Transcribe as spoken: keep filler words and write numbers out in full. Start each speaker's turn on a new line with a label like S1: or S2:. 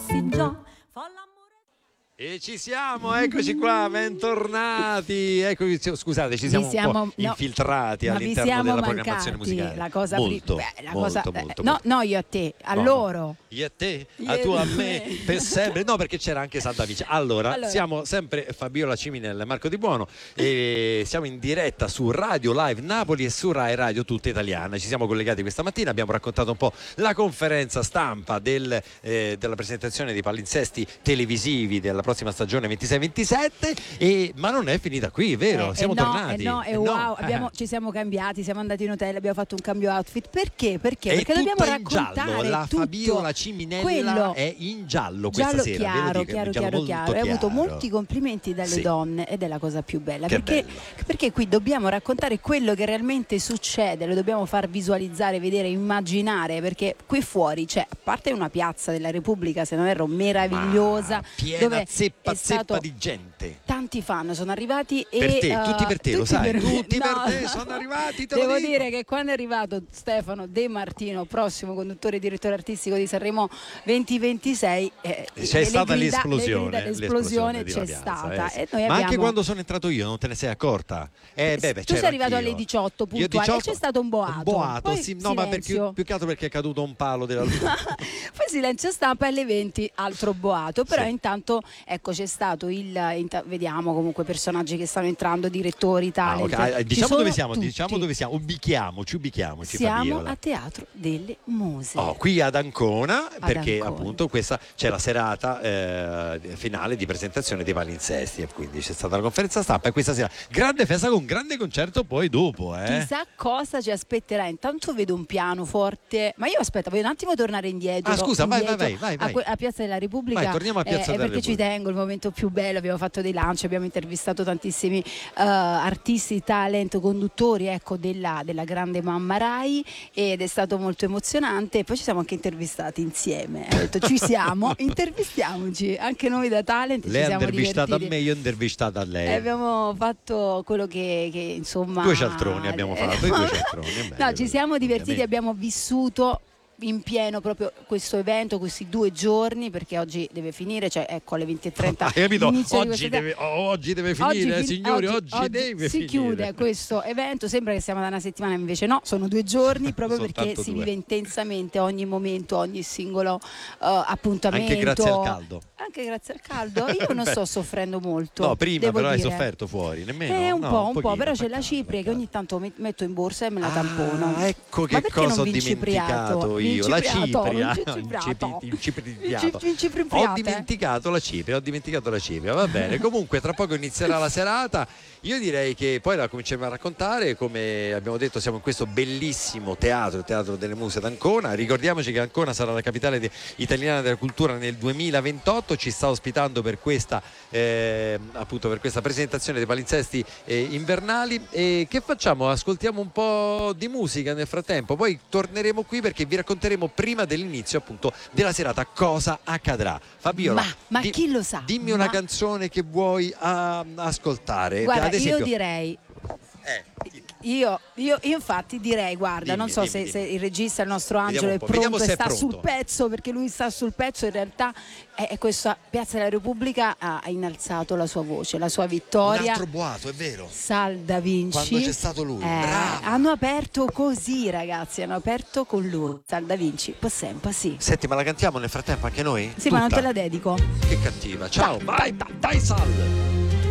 S1: passeggio. Fa l'amore.
S2: E ci siamo, eccoci qua, bentornati. Eccoci, scusate, ci siamo,
S1: siamo
S2: un po'
S1: no,
S2: infiltrati all'interno
S1: siamo
S2: della
S1: mancati.
S2: programmazione musicale.
S1: La cosa
S2: molto,
S1: pri- beh, la
S2: molto,
S1: cosa,
S2: molto,
S1: eh, no,
S2: molto.
S1: no, io a te, a
S2: No,
S1: loro.
S2: no. Io a te,
S1: Io
S2: a tu a
S1: e
S2: me,
S1: me.
S2: per sempre. No, perché c'era anche Santa Vice. Allora,
S1: Allora.
S2: siamo sempre Fabiola Ciminella e Marco Di Buono e siamo in diretta su Radio Live Napoli e su Rai Radio Tutta Italiana. Ci siamo collegati questa mattina, abbiamo raccontato un po' la conferenza stampa del, eh, della presentazione dei palinsesti televisivi della prossima stagione ventisei ventisette. E, ma non è finita qui, vero?
S1: Eh,
S2: Siamo
S1: eh no,
S2: tornati.
S1: Eh no, e
S2: Eh
S1: wow,
S2: no.
S1: abbiamo- ci siamo cambiati, siamo andati in hotel, abbiamo fatto un cambio outfit. Perché? Perché?
S2: È
S1: Perché dobbiamo
S2: tutta in
S1: raccontare
S2: giallo, la
S1: tutto
S2: Fabiola Ciminella
S1: quello,
S2: è in giallo questa
S1: giallo
S2: sera, ve lo
S1: chiaro,
S2: dico,
S1: chiaro,
S2: un giallo
S1: chiaro,
S2: molto
S1: chiaro. Hai avuto
S2: chiaro.
S1: molti complimenti dalle
S2: Sì.
S1: donne ed è la cosa più bella.
S2: Che
S1: Perché,
S2: bello.
S1: perché qui dobbiamo raccontare quello che realmente succede, lo dobbiamo far visualizzare, vedere, immaginare. Perché qui fuori c'è, a parte una piazza della Repubblica, se non erro, meravigliosa,
S2: Ma piena
S1: dove
S2: zeppa
S1: è stato-
S2: zeppa di gente.
S1: tanti fan sono arrivati e
S2: Per te,
S1: eh,
S2: tutti per te, lo
S1: tutti
S2: sai,
S1: per me.
S2: tutti per
S1: No.
S2: te sono arrivati, te lo
S1: Devo
S2: dico.
S1: dire che quando è arrivato Stefano De Martino, prossimo conduttore e direttore artistico di Sanremo venti ventisei, eh,
S2: C'è
S1: le
S2: stata
S1: grida-
S2: l'esplosione,
S1: le grida- l'esplosione
S2: di
S1: c'è
S2: La Piazza,
S1: stata.
S2: eh sì.
S1: E noi
S2: Ma anche
S1: abbiamo-
S2: quando sono entrato io non te ne sei accorta? Eh, beh, beh,
S1: tu
S2: c'ero
S1: sei arrivato
S2: anch'io.
S1: alle diciotto
S2: Io
S1: puntuale
S2: diciotto,
S1: e c'è stato un boato.
S2: Un boato,
S1: Poi
S2: sì, no, ma perché,
S1: silenzio.
S2: più che altro perché è caduto un palo della luce.
S1: Poi silenzio stampa e alle venti altro boato. Però
S2: Sì.
S1: intanto ecco c'è stato il inta- vediamo comunque personaggi che stanno entrando, direttori,
S2: Ah,
S1: talent.
S2: ok.
S1: Ci
S2: Diciamo
S1: sono
S2: dove siamo,
S1: tutti.
S2: diciamo dove siamo, ubichiamoci, ubichiamoci
S1: Siamo
S2: Fabiola.
S1: a Teatro delle Muse.
S2: Oh, qui ad Ancona, perché
S1: Ancona.
S2: appunto questa c'è la serata eh, finale di presentazione dei palinsesti e quindi c'è stata la conferenza stampa e questa sera grande festa con grande concerto poi dopo, eh.
S1: Chissà cosa ci aspetterà. Intanto vedo un piano forte. Ma io aspetta, voglio un attimo tornare indietro.
S2: Ah, scusa, vai,
S1: indietro
S2: vai, vai, vai.
S1: A, que- a Piazza della Repubblica.
S2: Vai, torniamo a Piazza
S1: eh,
S2: della
S1: perché ci
S2: Repubblica.
S1: tengo, il momento più bello. Abbiamo fatto dei lanci, abbiamo intervistato tantissimi eh, artisti, talent, conduttori, ecco, della, della grande mamma Rai, ed è stato molto emozionante. E poi ci siamo anche intervistati insieme. Ho detto ci siamo, intervistiamoci. Anche noi da talent
S2: Lei
S1: ci
S2: ha
S1: siamo
S2: intervistato a
S1: divertiti.
S2: me, io ho intervistato a lei.
S1: E abbiamo fatto quello che, che insomma
S2: Due cialtroni abbiamo fatto, i due cialtroni, è
S1: no,
S2: bello,
S1: ci siamo divertiti,
S2: ovviamente.
S1: abbiamo vissuto in pieno proprio questo evento, questi due giorni, perché oggi deve finire, cioè ecco alle venti e trenta
S2: Hai capito?
S1: l'inizio di
S2: Oggi
S1: questa-
S2: deve, oh, oggi deve finire,
S1: fin-
S2: signori, oggi, deve
S1: si
S2: finire.
S1: chiude questo evento, sembra che siamo da una settimana, invece no, sono due giorni proprio perché
S2: Soltanto
S1: si
S2: due.
S1: vive intensamente ogni momento, ogni singolo uh, appuntamento.
S2: Anche grazie al caldo.
S1: Anche grazie al caldo. Io non
S2: Beh.
S1: sto soffrendo molto.
S2: No, prima
S1: devo
S2: però hai
S1: dire.
S2: sofferto fuori, nemmeno.
S1: Eh, un
S2: no,
S1: po', un
S2: pochino,
S1: po', però c'è la
S2: peccato,
S1: cipria che
S2: peccato.
S1: ogni tanto mi metto in borsa e me la tampono.
S2: Ah, ecco
S1: Ma
S2: che
S1: perché
S2: cosa ho
S1: non
S2: dimenticato
S1: vincipriato?
S2: io, la
S1: Vincipriato,
S2: cipria.
S1: vincipriato.
S2: Incipriato.
S1: Vincipriato.
S2: Ho dimenticato la cipria, ho dimenticato la cipria, va bene. Comunque tra poco inizierà la serata. Io direi che poi la cominceremo a raccontare, come abbiamo detto siamo in questo bellissimo teatro, il Teatro delle Muse ad Ancona. Ricordiamoci che Ancona sarà la capitale de- italiana della cultura nel duemilaventotto, ci sta ospitando per questa eh, appunto per questa presentazione dei palinsesti eh, invernali. E che facciamo? Ascoltiamo un po' di musica nel frattempo, poi torneremo qui perché vi racconteremo prima dell'inizio appunto della serata cosa accadrà. Fabiola,
S1: Ma, ma
S2: di-
S1: chi lo sa?
S2: dimmi una
S1: Ma-
S2: canzone che vuoi ah, ascoltare.
S1: Guarda,
S2: ad esempio,
S1: io direi
S2: eh,
S1: Io, io, io infatti direi, guarda,
S2: Dimmi,
S1: non so
S2: dimmi,
S1: se,
S2: dimmi.
S1: se il regista, il nostro
S2: Vediamo
S1: Angelo,
S2: un
S1: è
S2: po',
S1: pronto
S2: vediamo
S1: e
S2: se è
S1: sta
S2: pronto.
S1: sul pezzo, perché lui sta sul pezzo, in realtà è, è questa Piazza della Repubblica ha innalzato la sua voce, la sua
S2: un
S1: vittoria.
S2: altro boato, è vero.
S1: Sal Da Vinci.
S2: Quando c'è stato lui,
S1: Eh,
S2: bravo.
S1: hanno aperto così, ragazzi, hanno aperto con lui. Sal Da Vinci, po' sempre, sì.
S2: Senti, ma la cantiamo nel frattempo anche noi?
S1: Sì, ma non
S2: Tutta?
S1: te la dedico.
S2: Che cattiva. Ciao, vai, dai, dai Sal.